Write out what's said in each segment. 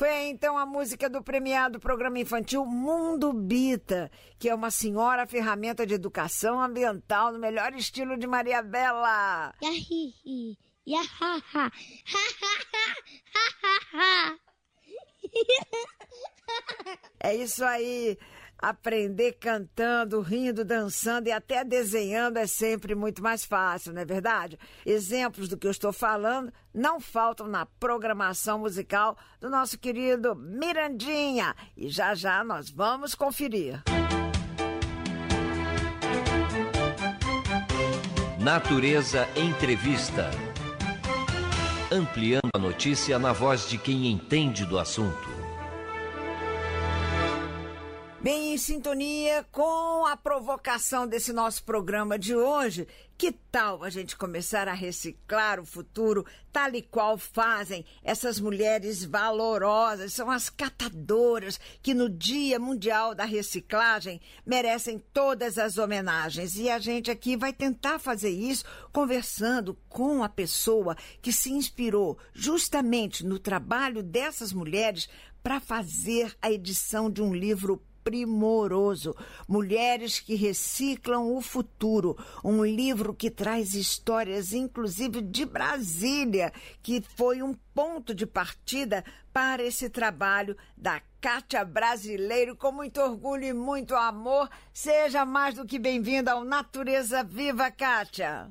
Foi aí, então, a música do premiado programa infantil Mundo Bita, que é uma senhora ferramenta de educação ambiental no melhor estilo de Maria Bela. Yahihi, yahaha, É isso aí. Aprender cantando, rindo, dançando e até desenhando é sempre muito mais fácil, não é verdade? Exemplos do que eu estou falando não faltam na programação musical do nosso querido Mirandinha. E já já nós vamos conferir. Natureza Entrevista. Ampliando a notícia na voz de quem entende do assunto. Bem, em sintonia com a provocação desse nosso programa de hoje, que tal a gente começar a reciclar o futuro tal e qual fazem essas mulheres valorosas, são as catadoras que no Dia Mundial da Reciclagem merecem todas as homenagens. E a gente aqui vai tentar fazer isso conversando com a pessoa que se inspirou justamente no trabalho dessas mulheres para fazer a edição de um livro primoroso, Mulheres que Reciclam o Futuro, um livro que traz histórias inclusive de Brasília, que foi um ponto de partida para esse trabalho da Kátia Brasileiro. Com muito orgulho e muito amor, seja mais do que bem-vinda ao Natureza Viva, Kátia.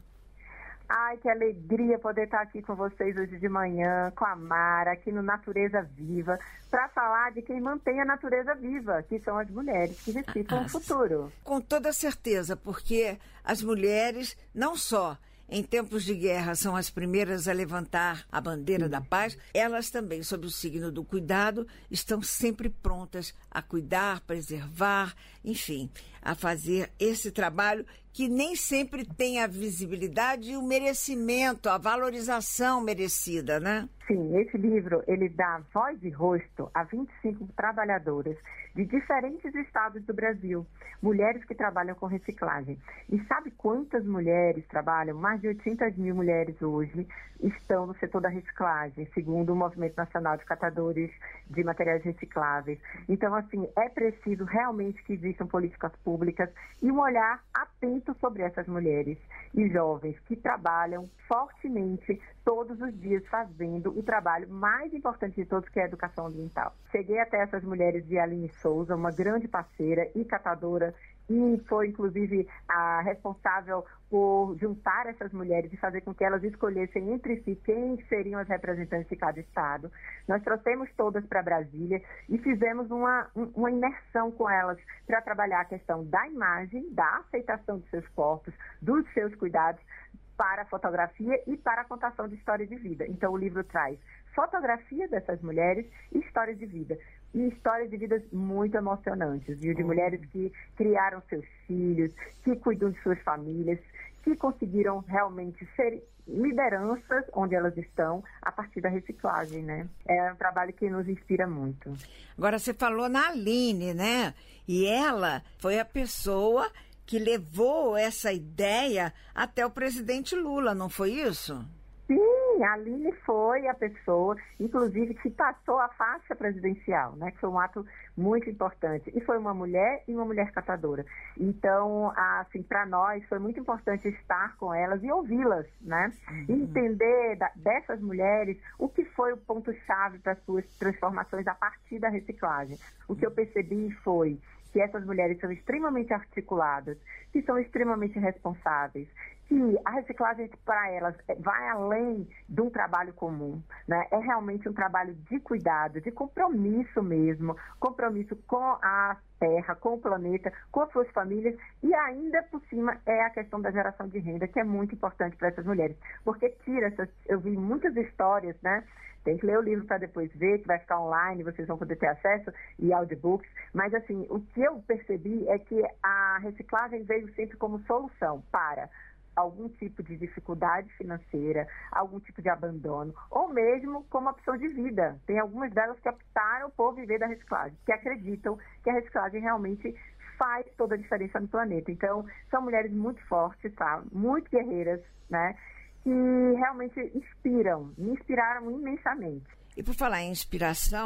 Ai, que alegria poder estar aqui com vocês hoje de manhã, com a Mara, aqui no Natureza Viva, para falar de quem mantém a natureza viva, que são as mulheres que reciclam o futuro. Com toda certeza, porque as mulheres não só em tempos de guerra são as primeiras a levantar a bandeira da paz, elas também, sob o signo do cuidado, estão sempre prontas a cuidar, preservar, enfim, a fazer esse trabalho que nem sempre tem a visibilidade e o merecimento, a valorização merecida, né? Sim, esse livro, ele dá voz e rosto a 25 trabalhadoras de diferentes estados do Brasil, mulheres que trabalham com reciclagem. E sabe quantas mulheres trabalham? Mais de 800 mil mulheres hoje estão no setor da reciclagem, segundo o Movimento Nacional de Catadores de Materiais Recicláveis. Então, assim, é preciso realmente que existam políticas públicas e um olhar atento sobre essas mulheres e jovens que trabalham fortemente todos os dias fazendo o trabalho mais importante de todos, que é a educação ambiental. Cheguei até essas mulheres de Aline Souza, uma grande parceira e catadora, e foi inclusive a responsável por juntar essas mulheres e fazer com que elas escolhessem entre si quem seriam as representantes de cada estado. Nós trouxemos todas para Brasília e fizemos uma imersão com elas para trabalhar a questão da imagem, da aceitação dos seus corpos, dos seus cuidados para a fotografia e para a contação de histórias de vida. Então o livro traz fotografia dessas mulheres e histórias de vida. E histórias de vidas muito emocionantes, viu? De mulheres que criaram seus filhos, que cuidam de suas famílias, que conseguiram realmente ser lideranças onde elas estão a partir da reciclagem, né? É um trabalho que nos inspira muito. Agora, você falou na Aline, né? E ela foi a pessoa que levou essa ideia até o presidente Lula, não foi isso? Sim, a Aline foi a pessoa, inclusive, que passou a faixa presidencial, né? Que foi um ato muito importante. E foi uma mulher e uma mulher catadora. Então, assim, para nós foi muito importante estar com elas e ouvi-las, né? E entender dessas mulheres o que foi o ponto-chave para suas transformações a partir da reciclagem. O que eu percebi foi que essas mulheres são extremamente articuladas, que são extremamente responsáveis, que a reciclagem para elas vai além de um trabalho comum, né? É realmente um trabalho de cuidado, de compromisso mesmo, compromisso com a terra, com o planeta, com as suas famílias, e ainda por cima é a questão da geração de renda, que é muito importante para essas mulheres, porque eu vi muitas histórias, né? Tem que ler o livro para depois ver, que vai ficar online, vocês vão poder ter acesso, e audiobooks. Mas, assim, o que eu percebi é que a reciclagem veio sempre como solução para algum tipo de dificuldade financeira, algum tipo de abandono, ou mesmo como opção de vida. Tem algumas delas que optaram por viver da reciclagem, que acreditam que a reciclagem realmente faz toda a diferença no planeta. Então, são mulheres muito fortes, tá? Muito guerreiras, né? Que realmente me inspiraram imensamente. E por falar em inspiração,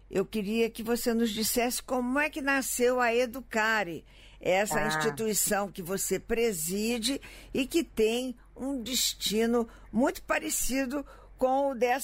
eu queria que você nos dissesse como é que nasceu a Educare, essa instituição que você preside e que tem um destino muito parecido com o dessa